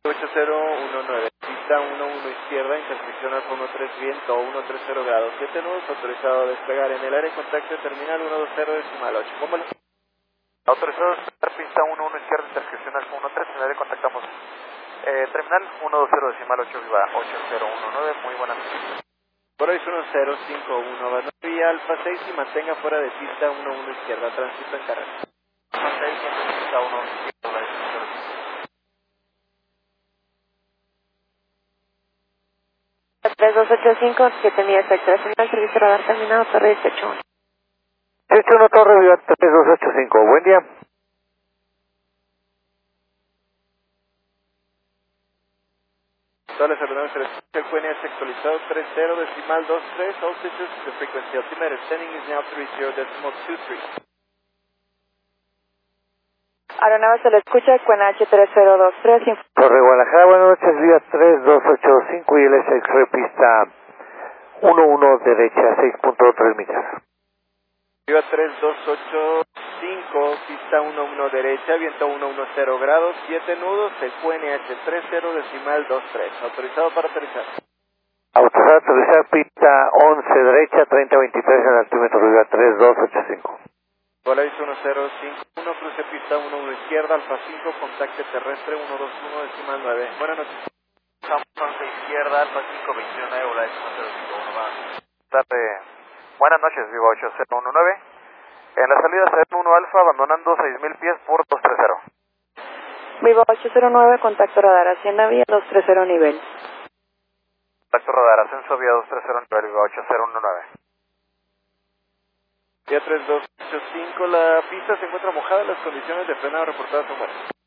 8019, pista 11 izquierda, intersección Alfa 13 viento, 130 grados, 7 nudos, autorizado a despegar en el área de contacto terminal 120 decimal 8. Póngalo. Autorizado a despegar pista 11 izquierda, intersección Alfa 13, en el área contactamos terminal 120 decimal 8, viva 8019, muy buenas noches. Por hoy es 1051, va vía Alfa 6 y mantenga fuera de pista 11 izquierda, tránsito en carrera. Alfa 6, pista 1 izquierda, 3285, 7 millas extracional, servicio radar terminado, Torre 181. 181 Torre, viva 3285, buen día. Todas las aeronaves se les escucha el QNH actualizado 30 decimal 23, all systems to the frequency altimeter, sending is now 30 decimal 23. Aeronave se le escucha, QNH 3023. Torre Guadalajara, buenas noches, vía 3285 y el SX pista 11 derecha, 6.3 millas. Viva 3285, pista 11 derecha, viento 110 grados, 7 nudos, el QNH 30 decimal 23, autorizado para aterrizar. Autorizado a aterrizar pista 11 derecha, 3023 en altímetro, viva 3285. Volaris 1051, cruce pista 11 izquierda, Alfa 5, contacte terrestre 121 decimal 9. Buenas noches. Estamos 11 izquierda, Alfa 5, 21 Volaris 1051 va. Tarde. Buenas noches, viva 8019. En la salida se 1 Alfa, abandonando 6000 pies por 230. Vivo 809, contacto radar, Hacienda Vía 230 nivel. Contacto radar, ascenso vía 230 nivel, viva 8019. Vía 3285, la pista se encuentra mojada, las condiciones de frenado reportadas son buenas.